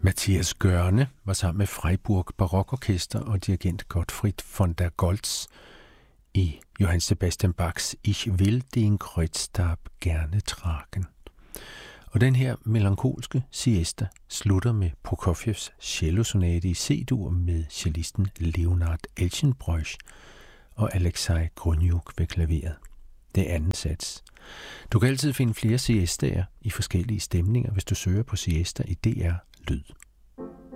Mathias Görne var sammen med Freiburg Barokorkester og dirigent Gottfried von der Goltz i Johann Sebastian Bachs Ich will den Kreuzstab gerne tragen. Og den her melankolske siesta slutter med Prokofjevs cellosonate i C-dur med cellisten Leonard Elchenbroich og Alexei Gruniuk ved klaveret. Det er anden sats. Du kan altid finde flere siestaer i forskellige stemninger, hvis du søger på siesta i DR Lyd.